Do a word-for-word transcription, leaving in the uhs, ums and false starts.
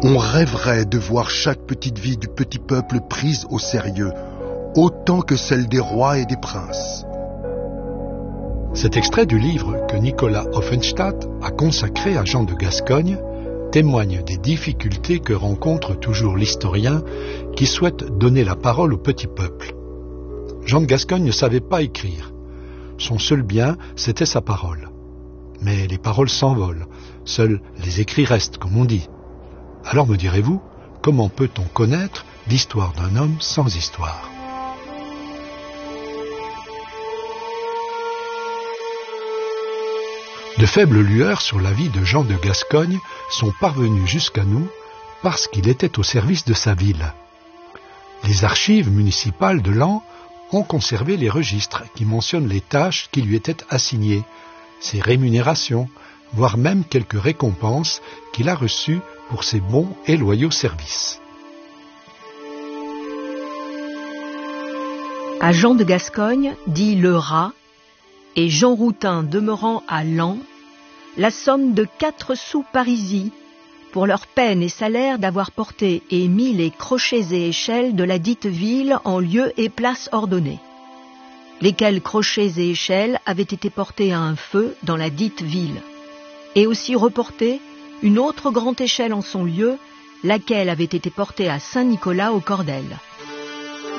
On rêverait de voir chaque petite vie du petit peuple prise au sérieux, autant que celle des rois et des princes. Cet extrait du livre que Nicolas Offenstadt a consacré à Jean de Gascogne témoigne des difficultés que rencontre toujours l'historien qui souhaite donner la parole au petit peuple. Jean de Gascogne ne savait pas écrire. Son seul bien, c'était sa parole. Mais les paroles s'envolent, seuls les écrits restent, comme on dit. Alors me direz-vous, comment peut-on connaître l'histoire d'un homme sans histoire ? De faibles lueurs sur la vie de Jean de Gascogne sont parvenues jusqu'à nous parce qu'il était au service de sa ville. Les archives municipales de Laon ont conservé les registres qui mentionnent les tâches qui lui étaient assignées, ses rémunérations, voire même quelques récompenses qu'il a reçues pour ses bons et loyaux services. À Jean de Gascogne, dit le rat, et Jean Routin demeurant à Laon, la somme de quatre sous parisis, pour leur peine et salaire d'avoir porté et mis les crochets et échelles de la dite ville en lieu et place ordonnés, lesquels crochets et échelles avaient été portés à un feu dans la dite ville, et aussi reporté une autre grande échelle en son lieu, laquelle avait été portée à Saint-Nicolas au Cordel.